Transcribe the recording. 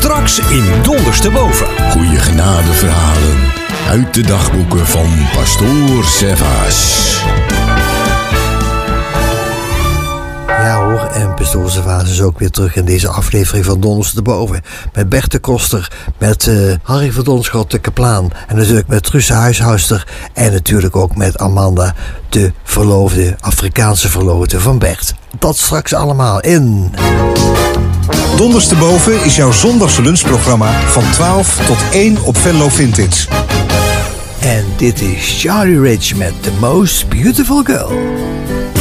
Straks in Dondersteboven. Goeie genadeverhalen uit de dagboeken van Pastoor Servaas. Ja hoor, en Pastoor Servaas is ook weer terug in deze aflevering van Dondersteboven. Met Bert de Koster, met Harry van Donschot de Kaplaan. En natuurlijk met Truus de Huishoudster. En natuurlijk ook met Amanda, de verloofde, Afrikaanse verloofde van Bert. Dat straks allemaal in... Dondersteboven is jouw zondagse lunchprogramma van 12 tot 1 op Venlo Vintage. En dit is Charlie Rich met The Most Beautiful Girl.